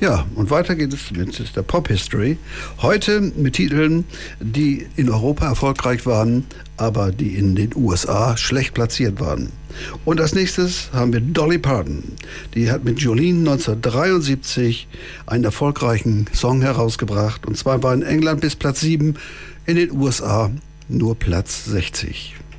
Ja, und weiter geht es mit der Pop History. Heute mit Titeln, die in Europa erfolgreich waren, aber die in den USA schlecht platziert waren. Und als nächstes haben wir Dolly Parton. Die hat mit Jolene 1973 einen erfolgreichen Song herausgebracht. Und zwar war in England bis Platz 7, in den USA nur Platz 60.